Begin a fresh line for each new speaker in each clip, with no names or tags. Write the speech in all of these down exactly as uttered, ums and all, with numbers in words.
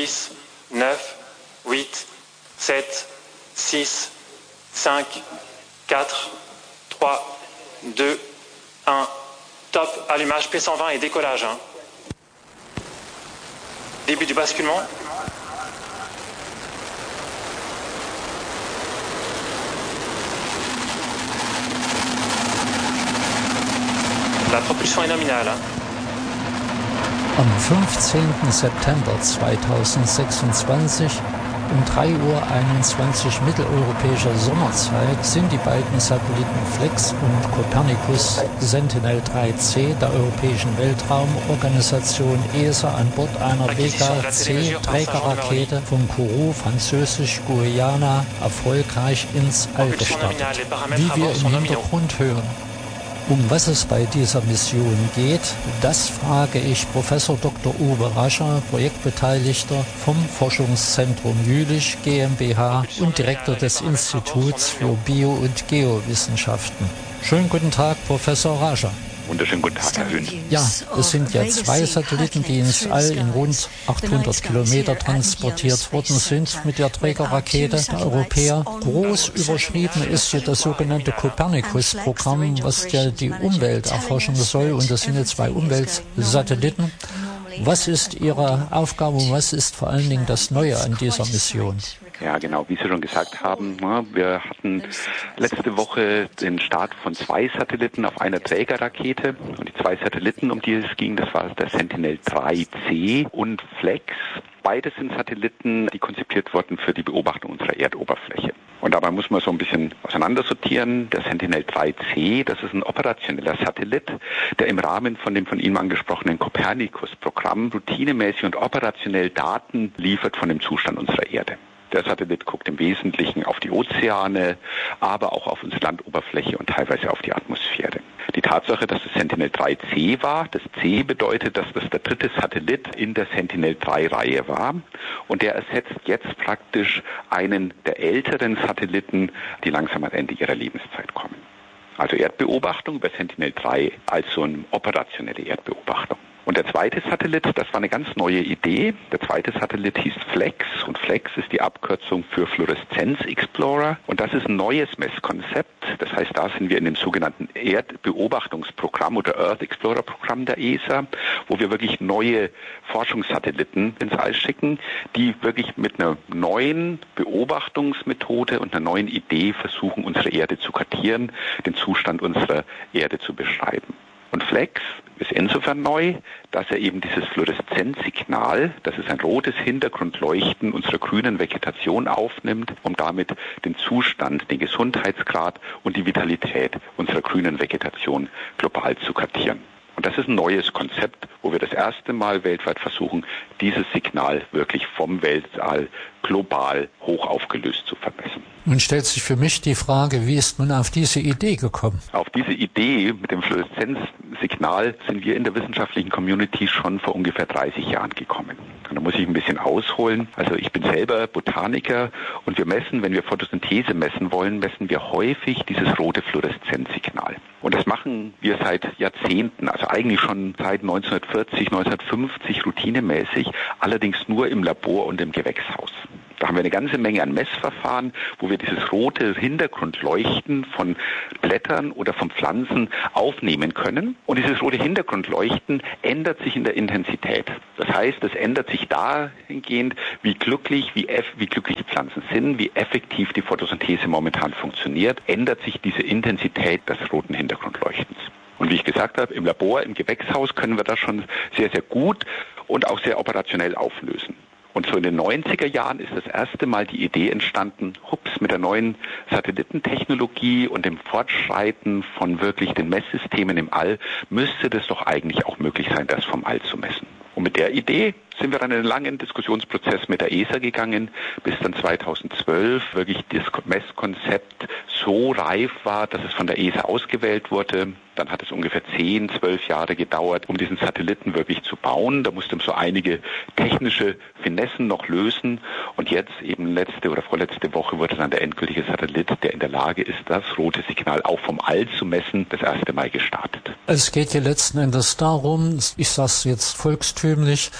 dix, neuf, huit, sept, six, cinq, quatre, trois, deux, un. Top, allumage P cent vingt et décollage. Hein. Début du basculement. La propulsion est nominale. Hein.
Am fünfzehnten September zweitausendsechsundzwanzig um drei Uhr einundzwanzig mitteleuropäischer Sommerzeit sind die beiden Satelliten Flex und Copernicus Sentinel drei C der Europäischen Weltraumorganisation E S A an Bord einer Vega C Trägerrakete von Kourou, Französisch-Guayana, erfolgreich ins All gestartet. Wie wir im Hintergrund hören. Um was es bei dieser Mission geht, das frage ich Professor Doktor Uwe Rascher, Projektbeteiligter vom Forschungszentrum Jülich GmbH und Direktor des Instituts für Bio- und Geowissenschaften. Schönen guten Tag, Professor Rascher.
Wunderschönen guten Tag, Herr Höhn.
Ja, es sind ja zwei Satelliten, die ins All in rund achthundert Kilometer transportiert worden sind mit der Trägerrakete der Europäer. Groß überschrieben ist hier das sogenannte Copernicus-Programm, was ja die Umwelt erforschen soll. Und das sind ja zwei Umweltsatelliten. Was ist Ihre Aufgabe und was ist vor allen Dingen das Neue an dieser Mission?
Ja, genau, wie Sie schon gesagt haben, wir hatten letzte Woche den Start von zwei Satelliten auf einer Trägerrakete. Und die zwei Satelliten, um die es ging, das war der Sentinel drei C und Flex. Beides sind Satelliten, die konzipiert wurden für die Beobachtung unserer Erdoberfläche. Und dabei muss man so ein bisschen auseinandersortieren. Der Sentinel drei C, das ist ein operationeller Satellit, der im Rahmen von dem von Ihnen angesprochenen Copernicus-Programm routinemäßig und operationell Daten liefert von dem Zustand unserer Erde. Der Satellit guckt im Wesentlichen auf die Ozeane, aber auch auf unsere Landoberfläche und teilweise auf die Atmosphäre. Die Tatsache, dass es Sentinel drei C war, das C bedeutet, dass das der dritte Satellit in der Sentinel drei Reihe war. Und der ersetzt jetzt praktisch einen der älteren Satelliten, die langsam am Ende ihrer Lebenszeit kommen. Also Erdbeobachtung über Sentinel drei als so eine operationelle Erdbeobachtung. Und der zweite Satellit, das war eine ganz neue Idee. Der zweite Satellit hieß Flex und Flex ist die Abkürzung für Fluoreszenz Explorer. Und das ist ein neues Messkonzept. Das heißt, da sind wir in dem sogenannten Erdbeobachtungsprogramm oder Earth Explorer Programm der E S A, wo wir wirklich neue Forschungssatelliten ins All schicken, die wirklich mit einer neuen Beobachtungsmethode und einer neuen Idee versuchen, unsere Erde zu kartieren, den Zustand unserer Erde zu beschreiben. Und Flex ist insofern neu, dass er eben dieses Fluoreszenzsignal, das ist ein rotes Hintergrundleuchten unserer grünen Vegetation aufnimmt, um damit den Zustand, den Gesundheitsgrad und die Vitalität unserer grünen Vegetation global zu kartieren. Und das ist ein neues Konzept, wo wir das erste Mal weltweit versuchen, dieses Signal wirklich vom Weltall global hoch aufgelöst zu vermessen.
Nun stellt sich für mich die Frage, wie ist man auf diese Idee gekommen?
Auf diese Idee mit dem Fluoreszenzsignal sind wir in der wissenschaftlichen Community schon vor ungefähr dreißig Jahren gekommen. Und da muss ich ein bisschen ausholen. Also ich bin selber Botaniker und wir messen, wenn wir Photosynthese messen wollen, messen wir häufig dieses rote Fluoreszenzsignal. Und das machen wir seit Jahrzehnten, also eigentlich schon seit neunzehnhundertvierzig, neunzehnhundertfünfzig routinemäßig, allerdings nur im Labor und im Gewächshaus. Da haben wir eine ganze Menge an Messverfahren, wo wir dieses rote Hintergrundleuchten von Blättern oder von Pflanzen aufnehmen können. Und dieses rote Hintergrundleuchten ändert sich in der Intensität. Das heißt, es ändert sich dahingehend, wie glücklich, wie, eff- wie glücklich die Pflanzen sind, wie effektiv die Photosynthese momentan funktioniert, ändert sich diese Intensität des roten Hintergrundleuchtens. Und wie ich gesagt habe, im Labor, im Gewächshaus können wir das schon sehr, sehr gut und auch sehr operationell auflösen. Und so in den neunziger Jahren ist das erste Mal die Idee entstanden, hups, mit der neuen Satellitentechnologie und dem Fortschreiten von wirklich den Messsystemen im All müsste das doch eigentlich auch möglich sein, das vom All zu messen. Und mit der Idee sind wir dann in einen langen Diskussionsprozess mit der E S A gegangen, bis dann zweitausendzwölf wirklich das Messkonzept so reif war, dass es von der E S A ausgewählt wurde. Dann hat es ungefähr zehn, zwölf Jahre gedauert, um diesen Satelliten wirklich zu bauen. Da musste man so einige technische Finessen noch lösen. Und jetzt eben letzte oder vorletzte Woche wurde dann der endgültige Satellit, der in der Lage ist, das rote Signal auch vom All zu messen, das erste Mal gestartet.
Es geht hier letzten Endes darum, ich sage es jetzt volkstümlich, den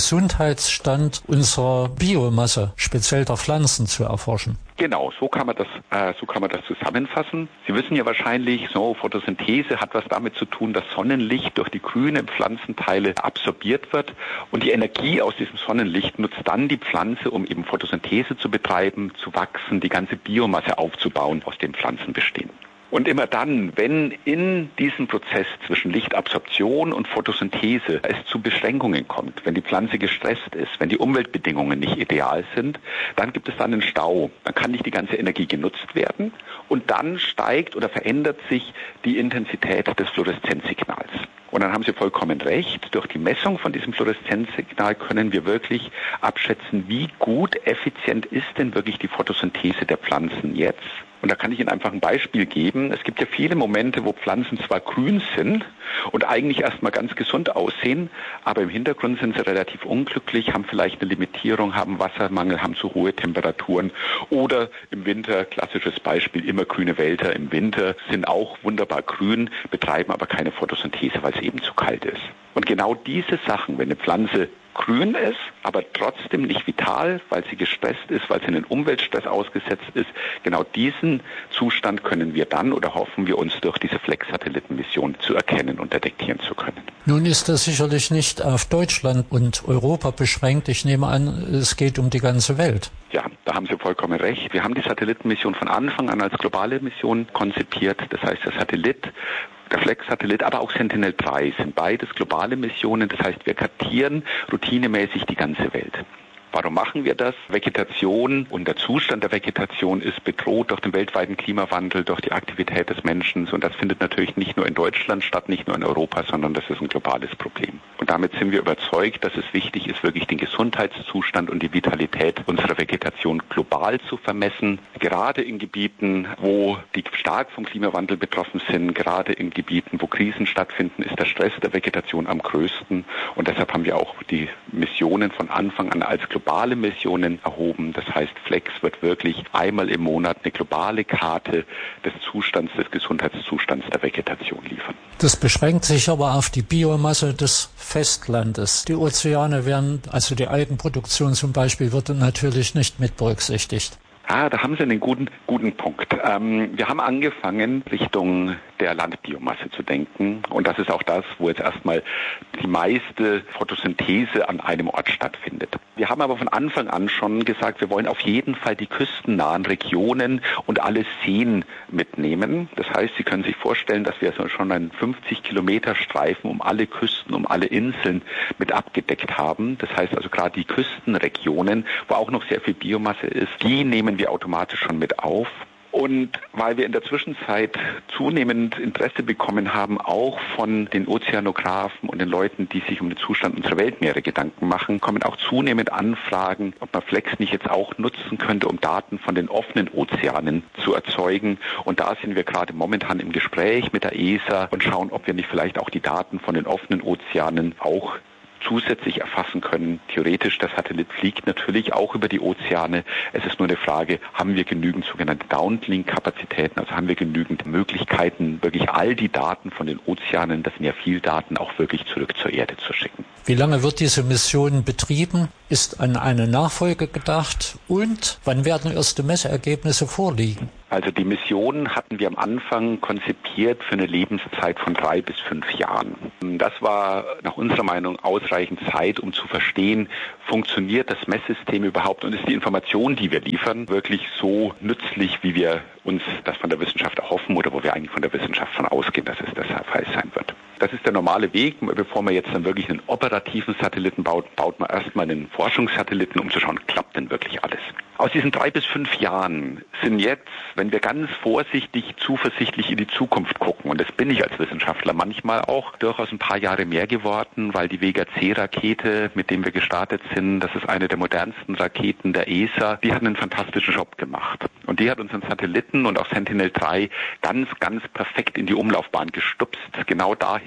Gesundheitsstand unserer Biomasse, speziell der Pflanzen, zu erforschen.
Genau, so kann man das, äh, so kann man das zusammenfassen. Sie wissen ja wahrscheinlich, so Photosynthese hat was damit zu tun, dass Sonnenlicht durch die grünen Pflanzenteile absorbiert wird und die Energie aus diesem Sonnenlicht nutzt dann die Pflanze, um eben Photosynthese zu betreiben, zu wachsen, die ganze Biomasse aufzubauen, aus dem Pflanzen bestehen. Und immer dann, wenn in diesem Prozess zwischen Lichtabsorption und Photosynthese es zu Beschränkungen kommt, wenn die Pflanze gestresst ist, wenn die Umweltbedingungen nicht ideal sind, dann gibt es dann einen Stau. Dann kann nicht die ganze Energie genutzt werden und dann steigt oder verändert sich die Intensität des Fluoreszenzsignals. Und dann haben Sie vollkommen recht, durch die Messung von diesem Fluoreszenzsignal können wir wirklich abschätzen, wie gut, effizient ist denn wirklich die Photosynthese der Pflanzen jetzt. Und da kann ich Ihnen einfach ein Beispiel geben. Es gibt ja viele Momente, wo Pflanzen zwar grün sind und eigentlich erstmal ganz gesund aussehen, aber im Hintergrund sind sie relativ unglücklich, haben vielleicht eine Limitierung, haben Wassermangel, haben zu hohe Temperaturen oder im Winter, klassisches Beispiel, immergrüne Wälder im Winter sind auch wunderbar grün, betreiben aber keine Photosynthese, weil es eben zu kalt ist. Und genau diese Sachen, wenn eine Pflanze grün ist, aber trotzdem nicht vital, weil sie gestresst ist, weil sie einen Umweltstress ausgesetzt ist. Genau diesen Zustand können wir dann oder hoffen wir uns durch diese Flex-Satellitenmission zu erkennen und detektieren zu können.
Nun ist das sicherlich nicht auf Deutschland und Europa beschränkt. Ich nehme an, es geht um die ganze Welt.
Ja, da haben Sie vollkommen recht. Wir haben die Satellitenmission von Anfang an als globale Mission konzipiert. Das heißt, der Satellit, der Flex-Satellit, aber auch Sentinel drei sind beides globale Missionen. Das heißt, wir kartieren routinemäßig die ganze Welt. Warum machen wir das? Vegetation und der Zustand der Vegetation ist bedroht durch den weltweiten Klimawandel, durch die Aktivität des Menschen. Und das findet natürlich nicht nur in Deutschland statt, nicht nur in Europa, sondern das ist ein globales Problem. Und damit sind wir überzeugt, dass es wichtig ist, wirklich den Gesundheitszustand und die Vitalität unserer Vegetation global zu vermessen. Gerade in Gebieten, wo die stark vom Klimawandel betroffen sind, gerade in Gebieten, wo Krisen stattfinden, ist der Stress der Vegetation am größten. Und deshalb haben wir auch die Missionen von Anfang an als global globale Missionen erhoben. Das heißt, Flex wird wirklich einmal im Monat eine globale Karte des Zustands, des Gesundheitszustands der Vegetation liefern.
Das beschränkt sich aber auf die Biomasse des Festlandes. Die Ozeane werden, also die Algenproduktion zum Beispiel, wird natürlich nicht mit berücksichtigt.
Ah, da haben Sie einen guten, guten Punkt. Ähm, wir haben angefangen, Richtung der Landbiomasse zu denken. Und das ist auch das, wo jetzt erstmal die meiste Photosynthese an einem Ort stattfindet. Wir haben aber von Anfang an schon gesagt, wir wollen auf jeden Fall die küstennahen Regionen und alle Seen mitnehmen. Das heißt, Sie können sich vorstellen, dass wir schon einen fünfzig Kilometer Streifen um alle Küsten, um alle Inseln mit abgedeckt haben. Das heißt also gerade die Küstenregionen, wo auch noch sehr viel Biomasse ist, die nehmen wir automatisch schon mit auf. Und weil wir in der Zwischenzeit zunehmend Interesse bekommen haben, auch von den Ozeanographen und den Leuten, die sich um den Zustand unserer Weltmeere Gedanken machen, kommen auch zunehmend Anfragen, ob man Flex nicht jetzt auch nutzen könnte, um Daten von den offenen Ozeanen zu erzeugen. Und da sind wir gerade momentan im Gespräch mit der E S A und schauen, ob wir nicht vielleicht auch die Daten von den offenen Ozeanen auch zusätzlich erfassen können. Theoretisch, der Satellit fliegt natürlich auch über die Ozeane. Es ist nur eine Frage, haben wir genügend sogenannte Downlink-Kapazitäten, also haben wir genügend Möglichkeiten, wirklich all die Daten von den Ozeanen, das sind ja viel Daten, auch wirklich zurück zur Erde zu schicken.
Wie lange wird diese Mission betrieben? Ist an eine Nachfolge gedacht? Und wann werden erste Messergebnisse vorliegen?
Also die Mission hatten wir am Anfang konzipiert für eine Lebenszeit von drei bis fünf Jahren. Das war nach unserer Meinung ausreichend Zeit, um zu verstehen, funktioniert das Messsystem überhaupt und ist die Information, die wir liefern, wirklich so nützlich, wie wir uns das von der Wissenschaft erhoffen oder wo wir eigentlich von der Wissenschaft von ausgehen, dass es der Fall sein wird. Das ist der normale Weg. Bevor man jetzt dann wirklich einen operativen Satelliten baut, baut man erstmal einen Forschungssatelliten, um zu schauen, klappt denn wirklich alles. Aus diesen drei bis fünf Jahren sind jetzt, wenn wir ganz vorsichtig, zuversichtlich in die Zukunft gucken, und das bin ich als Wissenschaftler manchmal auch, durchaus ein paar Jahre mehr geworden, weil die Vega-C-Rakete, mit dem wir gestartet sind, das ist eine der modernsten Raketen der E S A, die hat einen fantastischen Job gemacht. Und die hat unseren Satelliten und auch Sentinel drei ganz, ganz perfekt in die Umlaufbahn gestupst, genau dahin,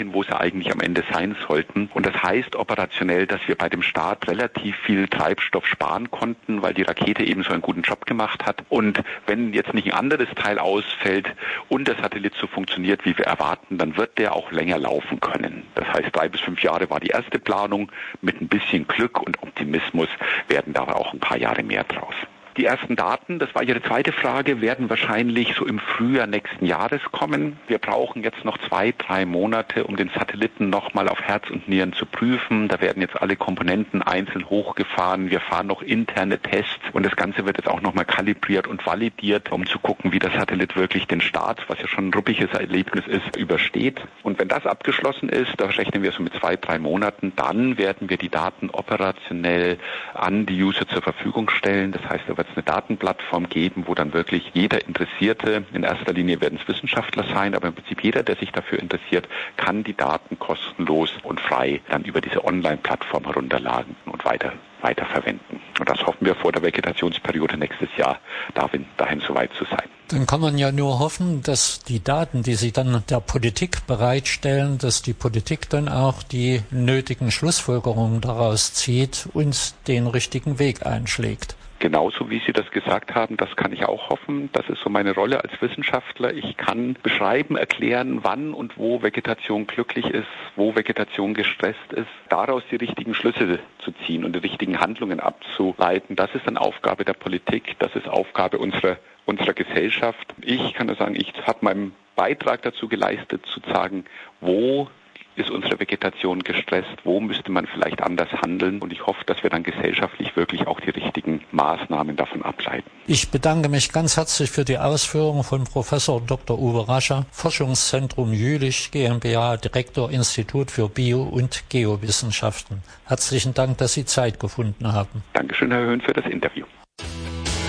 dahin, wo sie eigentlich am Ende sein sollten. Und das heißt operationell, dass wir bei dem Start relativ viel Treibstoff sparen konnten, weil die Rakete eben so einen guten Job gemacht hat. Und wenn jetzt nicht ein anderes Teil ausfällt und der Satellit so funktioniert, wie wir erwarten, dann wird der auch länger laufen können. Das heißt, drei bis fünf Jahre war die erste Planung. Mit ein bisschen Glück und Optimismus werden da auch ein paar Jahre mehr draus. Die ersten Daten, das war Ihre zweite Frage, werden wahrscheinlich so im Frühjahr nächsten Jahres kommen. Wir brauchen jetzt noch zwei, drei Monate, um den Satelliten nochmal auf Herz und Nieren zu prüfen. Da werden jetzt alle Komponenten einzeln hochgefahren. Wir fahren noch interne Tests und das Ganze wird jetzt auch nochmal kalibriert und validiert, um zu gucken, wie der Satellit wirklich den Start, was ja schon ein ruppiges Erlebnis ist, übersteht. Und wenn das abgeschlossen ist, da rechnen wir so mit zwei, drei Monaten, dann werden wir die Daten operationell an die User zur Verfügung stellen. Das heißt, da wird es eine Datenplattform geben, wo dann wirklich jeder Interessierte, in erster Linie werden es Wissenschaftler sein, aber im Prinzip jeder, der sich dafür interessiert, kann die Daten kostenlos und frei dann über diese Online-Plattform herunterladen und weiter weiterverwenden. Und das hoffen wir vor der Vegetationsperiode nächstes Jahr dahin, dahin soweit zu sein.
Dann kann man ja nur hoffen, dass die Daten, die Sie dann der Politik bereitstellen, dass die Politik dann auch die nötigen Schlussfolgerungen daraus zieht und den richtigen Weg einschlägt.
Genauso wie Sie das gesagt haben, das kann ich auch hoffen. Das ist so meine Rolle als Wissenschaftler. Ich kann beschreiben, erklären, wann und wo Vegetation glücklich ist, wo Vegetation gestresst ist, daraus die richtigen Schlüsse zu ziehen und die richtigen Handlungen abzuleiten. Das ist dann Aufgabe der Politik, das ist Aufgabe unserer, unserer Gesellschaft. Ich kann nur sagen, ich habe meinen Beitrag dazu geleistet, zu sagen, wo ist unsere Vegetation gestresst, wo müsste man vielleicht anders handeln, und ich hoffe, dass wir dann gesellschaftlich wirklich auch die richtigen Maßnahmen davon ableiten.
Ich bedanke mich ganz herzlich für die Ausführungen von Professor Doktor Uwe Rascher, Forschungszentrum Jülich GmbH, Direktor Institut für Bio- und Geowissenschaften. Herzlichen Dank, dass Sie Zeit gefunden haben.
Dankeschön, Herr Höhn, für das Interview.